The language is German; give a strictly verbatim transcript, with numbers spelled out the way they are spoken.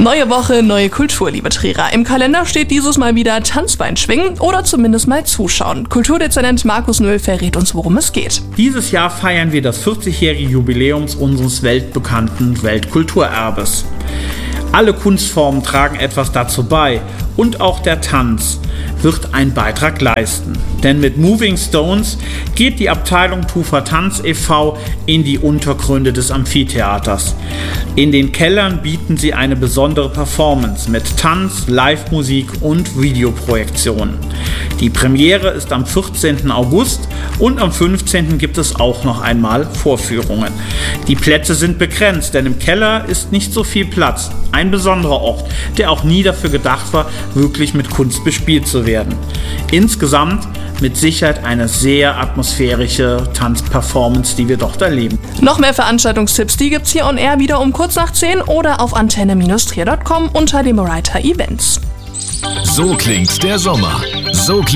Neue Woche, neue Kultur, liebe Trierer. Im Kalender steht dieses Mal wieder Tanzbein schwingen oder zumindest mal zuschauen. Kulturdezernent Markus Nöll verrät uns, worum es geht. Dieses Jahr feiern wir das vierzigjährige Jubiläum unseres weltbekannten Weltkulturerbes. Alle Kunstformen tragen etwas dazu bei und auch der Tanz wird einen Beitrag leisten. Denn mit Moving Stones geht die Abteilung Tufa Tanz e V in die Untergründe des Amphitheaters. In den Kellern bieten sie eine besondere Performance mit Tanz, Live-Musik und Videoprojektionen. Die Premiere ist am vierzehnten August und am fünfzehnten gibt es auch noch einmal Vorführungen. Die Plätze sind begrenzt, denn im Keller ist nicht so viel Platz. Ein besonderer Ort, der auch nie dafür gedacht war, wirklich mit Kunst bespielt zu werden. Insgesamt mit Sicherheit eine sehr atmosphärische Tanzperformance, die wir dort erleben. Noch mehr Veranstaltungstipps, die gibt's hier on air wieder um kurz nach zehn oder auf antenne Bindestrich trier punkt com unter dem Reiter Events. So klingt der Sommer. So